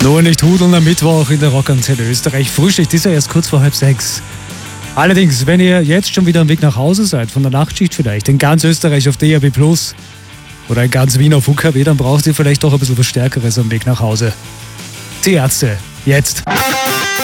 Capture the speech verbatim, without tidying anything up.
Nur nicht hudeln am Mittwoch in der Rockantenne Österreich. Frühstück ist ja erst kurz vor halb sechs. Allerdings, wenn ihr jetzt schon wieder am Weg nach Hause seid, von der Nachtschicht vielleicht, in ganz Österreich auf D A B Plus oder in ganz Wien auf U K W, dann braucht ihr vielleicht doch ein bisschen was Stärkeres am Weg nach Hause. Die Ärzte, jetzt.